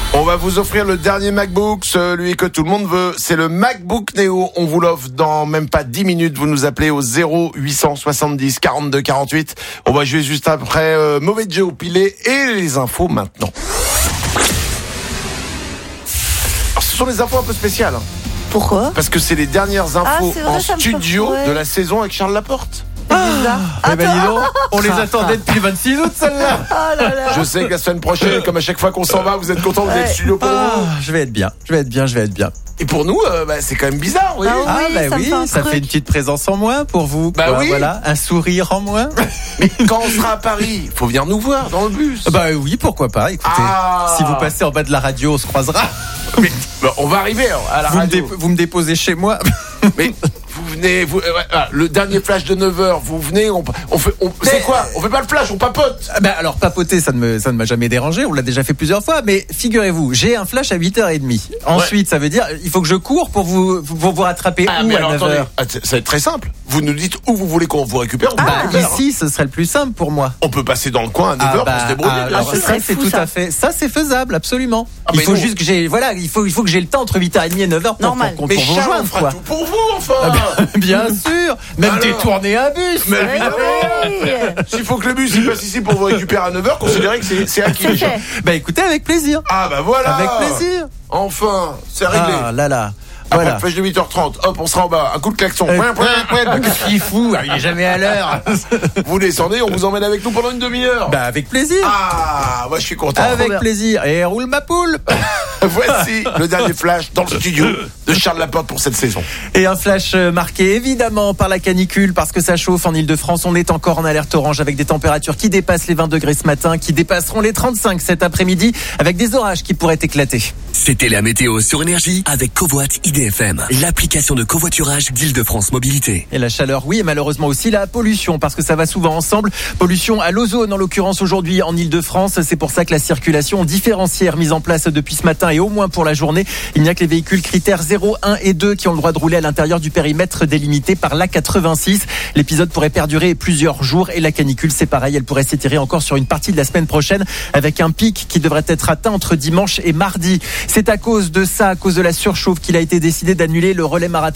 On va vous offrir le dernier MacBook, celui que tout le monde veut. C'est le MacBook Neo. On vous l'offre dans même pas 10 minutes. Vous nous appelez au 0870 42 48. On va jouer juste après Mauvais Joe Pilé et les infos maintenant. Alors, ce sont les infos un peu spéciales. Pourquoi ? Parce que c'est les dernières infos c'est vrai, en ça me studio fait- ouais. de la saison avec Charles Laporte. Eh ben dis donc, on les attendait depuis le 26 août celle-là. Oh là là. Je sais que la semaine prochaine, comme à chaque fois qu'on s'en va, vous êtes contents, vous êtes studio pour nous. Je vais être bien. Et pour nous, c'est quand même bizarre, oui. Ah oui, ça me fait un ça truc. fait une petite présence en moins pour vous. Bah oui. Voilà, un sourire en moins. Mais quand on sera à Paris, faut venir nous voir dans le bus. Bah oui, pourquoi pas. Écoutez, si vous passez en bas de la radio, on se croisera. Mais, on va arriver à la radio. Vous me déposez chez moi. Mais vous venez, le dernier flash de 9h, vous venez, c'est quoi ? On fait pas le flash, on papote. Bah alors papoter, ça ne m'a jamais dérangé. On l'a déjà fait plusieurs fois. Mais figurez-vous, j'ai un flash à 8h30. Ensuite, ça veut dire il faut que je cours pour vous rattraper Mais à alors, 9h. attendez, ça va être très simple. Vous nous dites où vous voulez qu'on vous récupère. Ici, ce serait le plus simple pour moi. On peut passer dans le coin à 9h pour se débrouiller. Alors ce ça, serait c'est fou, tout ça. à fait. Ça, c'est faisable, absolument. Ah, Il mais faut non. juste que j'ai, il faut que j'ai le temps entre 8h30 et 9h pour Normal. vous Mais Charles, on rejoindre, fera quoi. tout pour vous, enfin. Bien sûr. Même Alors. détourner un bus. Mais Eh évidemment. oui. S'il faut que le bus il passe ici pour vous récupérer à 9h, considérez que c'est acquis. C'est fait. Bah écoutez, avec plaisir. Ah bah voilà. Avec plaisir. Enfin, c'est réglé. Ah là là. Après Voilà. le flash de 8h30, hop, on sera en bas. Un coup de klaxon. Qu'est-ce qu'il fout? Il est jamais à l'heure. Vous descendez, on vous emmène avec nous pendant une demi-heure. Bah avec plaisir. Ah, moi je suis content. Avec plaisir. Et roule ma poule. Voici le dernier flash dans le studio de Charles Laporte pour cette saison. Et un flash marqué évidemment par la canicule parce que ça chauffe en Ile-de-France. On est encore en alerte orange avec des températures qui dépassent les 20 degrés ce matin, qui dépasseront les 35 cet après-midi avec des orages qui pourraient éclater. C'était la météo sur Énergie avec Covoit IDFM, l'application de covoiturage d'Île-de-France Mobilité. Et la chaleur, oui, et malheureusement aussi la pollution, parce que ça va souvent ensemble. Pollution à l'ozone, en l'occurrence aujourd'hui en Ile-de-France. C'est pour ça que la circulation différenciaire mise en place depuis ce matin et au moins pour la journée. Il n'y a que les véhicules critères 0, 1 et 2 qui ont le droit de rouler à l'intérieur du périmètre délimité par l'A86. L'épisode pourrait perdurer plusieurs jours et la canicule, c'est pareil, elle pourrait s'étirer encore sur une partie de la semaine prochaine avec un pic qui devrait être atteint entre dimanche et mardi. C'est à cause de ça, à cause de la surchauffe qu'il a été décidé d'annuler le relais marathon